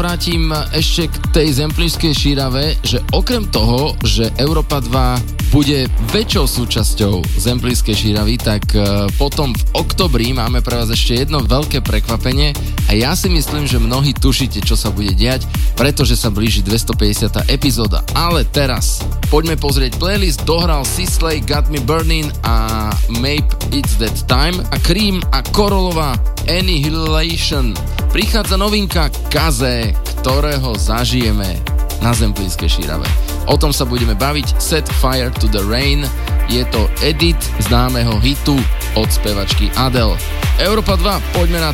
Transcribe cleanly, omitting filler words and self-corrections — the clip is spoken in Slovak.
vrátim ešte k tej zemplíšskej šírave, že okrem toho, že Európa 2 bude väčšou súčasťou zemplíšskej šíravy, tak potom v oktobri máme pre vás ešte jedno veľké prekvapenie a ja si myslím, že mnohí tušíte, čo sa bude diať, pretože sa blíži 250. epizóda. Ale teraz poďme pozrieť playlist. Dohral Sisley, Got Me Burning a Maybe It's That Time a Cream a Korolova Annihilation. Prichádza novinka Kaze, ktorého zažijeme na zemplínskej šírave. O tom sa budeme baviť. Set Fire to the Rain je to edit známeho hitu od spevačky Adele. Európa 2, poďme na